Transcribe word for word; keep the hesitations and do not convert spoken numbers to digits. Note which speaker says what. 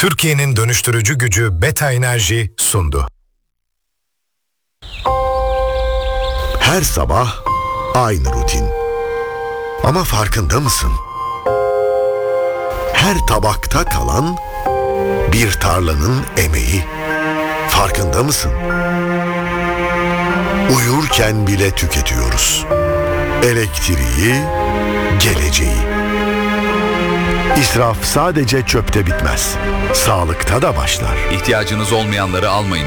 Speaker 1: Türkiye'nin dönüştürücü gücü Beta Enerji sundu.
Speaker 2: Her sabah aynı rutin. Ama farkında mısın? Her tabakta kalan bir tarlanın emeği. Farkında mısın? Uyurken bile tüketiyoruz. Elektriği, geleceği. İsraf sadece çöpte bitmez. Sağlıkta da başlar.
Speaker 3: İhtiyacınız olmayanları almayın.